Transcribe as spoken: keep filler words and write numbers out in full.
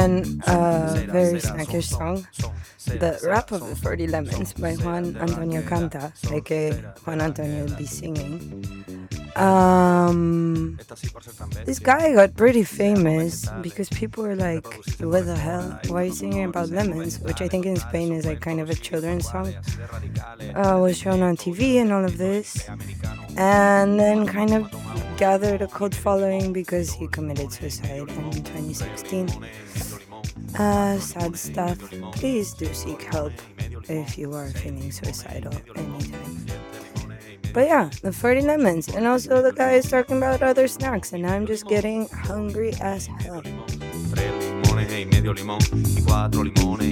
then a very snackish song, The Rap of the forty Lemons by Juan Antonio Canta, aka Juan Antonio will be singing. Um, this guy got pretty famous because people were like, what the hell? Why are you singing about lemons? Which I think in Spain is like kind of a children's song. Uh, was shown on T V and all of this. And then kind of gathered a cult following because he committed suicide in twenty sixteen. Uh, sad stuff. Please do seek help if you are feeling suicidal anytime. But yeah, the forty Lemons. And also the guy is talking about other snacks, and I'm just getting hungry as hell. Tres limones y medio limón y cuatro limones